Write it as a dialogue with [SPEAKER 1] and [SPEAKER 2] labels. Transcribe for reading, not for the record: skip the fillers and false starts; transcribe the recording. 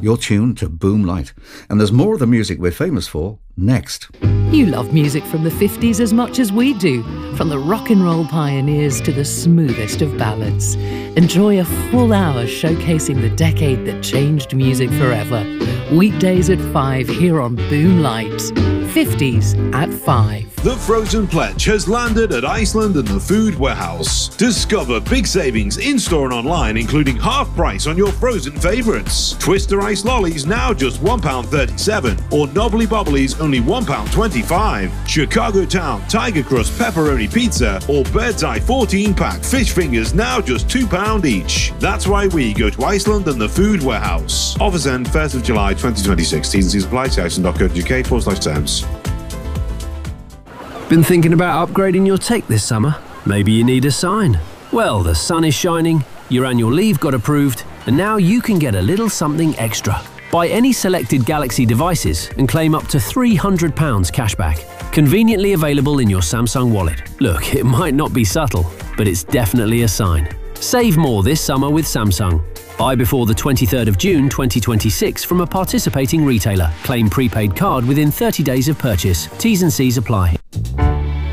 [SPEAKER 1] You're tuned to Boom Light, and there's more of the music we're famous for next.
[SPEAKER 2] You love music from the 50s as much as we do, from the rock and roll pioneers to the smoothest of ballads. Enjoy a full hour showcasing the decade that changed music forever. Weekdays at 5 here on Boom Light. 50s at 5.
[SPEAKER 3] The Frozen Pledge has landed at Iceland and the Food Warehouse. Discover big savings in-store and online, including half price on your frozen favourites. Twister Ice Lollies now just £1.37, or Knobbly Bobblies only £1.25. Chicago Town Tiger Crust Pepperoni Pizza or Bird's Eye 14-pack fish fingers now just £2 each. That's why we go to Iceland and the Food Warehouse. Offers end 1st of July 2026. T's and C's apply. See iceland.co.uk/terms.
[SPEAKER 4] Been thinking about upgrading your tech this summer? Maybe you need a sign. Well, the sun is shining, your annual leave got approved, and now you can get a little something extra. Buy any selected Galaxy devices and claim up to £300 cashback. Conveniently available in your Samsung wallet. Look, it might not be subtle, but it's definitely a sign. Save more this summer with Samsung. Buy before the 23rd of June 2026 from a participating retailer. Claim prepaid card within 30 days of purchase. T's and C's apply.